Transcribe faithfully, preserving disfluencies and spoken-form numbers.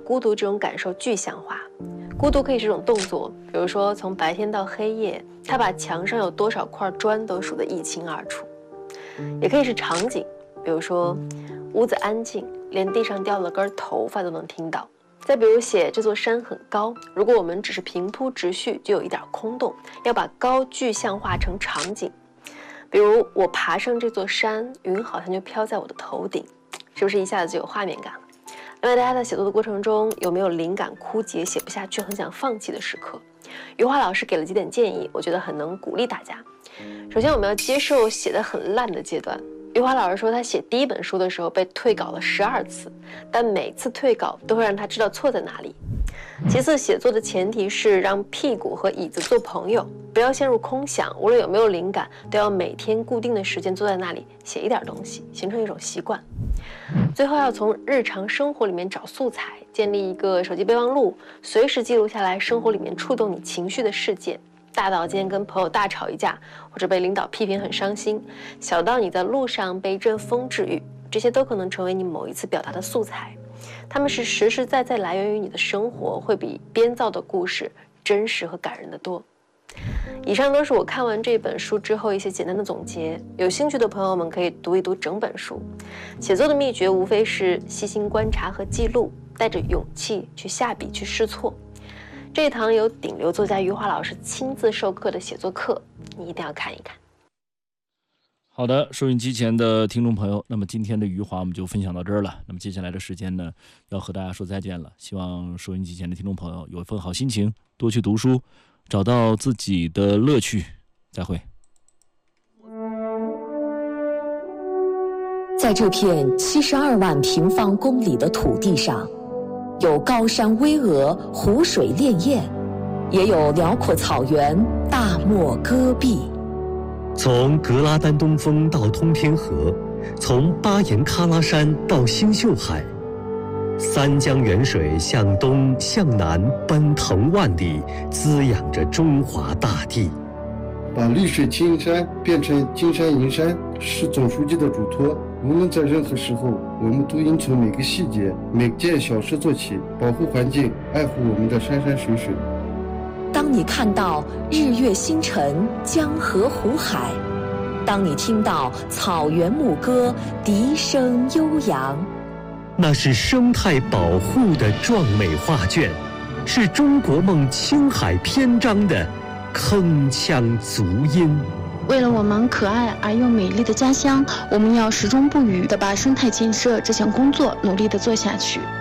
孤独这种感受具象化。孤独可以是种动作，比如说从白天到黑夜，他把墙上有多少块砖都数得一清二楚；也可以是场景，比如说屋子安静，连地上掉了根头发都能听到。再比如写这座山很高，如果我们只是平铺直叙，就有一点空洞，要把高具象化成场景。比如我爬上这座山，云好像就飘在我的头顶，是不是一下子就有画面感了？另外，大家在写作的过程中有没有灵感枯竭、写不下去、很想放弃的时刻？余华老师给了几点建议，我觉得很能鼓励大家。首先，我们要接受写得很烂的阶段。余华老师说，他写第一本书的时候被退稿了十二次，但每次退稿都会让他知道错在哪里。其次，写作的前提是让屁股和椅子做朋友，不要陷入空想，无论有没有灵感，都要每天固定的时间坐在那里写一点东西，形成一种习惯。最后，要从日常生活里面找素材，建立一个手机备忘录，随时记录下来生活里面触动你情绪的事件。大到今天跟朋友大吵一架，或者被领导批评很伤心，小到你在路上被一阵风治愈，这些都可能成为你某一次表达的素材。它们是实实在在来源于你的生活，会比编造的故事真实和感人的多。以上都是我看完这本书之后一些简单的总结，有兴趣的朋友们可以读一读整本书。写作的秘诀无非是细心观察和记录，带着勇气去下笔去试错。这一堂由顶流作家余华老师亲自授课的写作课，你一定要看一看。 好的，收音机前的听众朋友，那么今天的余华我们就分享到这儿了。那么接下来的时间呢，要和大家说再见了。希望收音机前的听众朋友有一份好心情，多去读书，找到自己的乐趣。再会。 在这片七十二万平方公里的土地上，有高山巍峨、湖水潋滟，也有辽阔草原、大漠戈壁。 从格拉丹东峰到通天河，从巴颜喀拉山到星宿海，三江源水向东向南奔腾万里，滋养着中华大地。 把绿水青山变成金山银山，是总书记的嘱托。无论在任何时候，我们都应从每个细节、每件小事做起，保护环境，爱护我们的山山水水。 当你看到日月星辰、江河湖海，当你听到草原牧歌笛声悠扬， 那是生态保护的壮美画卷，是中国梦青海篇章的铿锵足音。 为了我们可爱而又美丽的家乡，我们要始终不渝地把生态建设这项工作努力地做下去。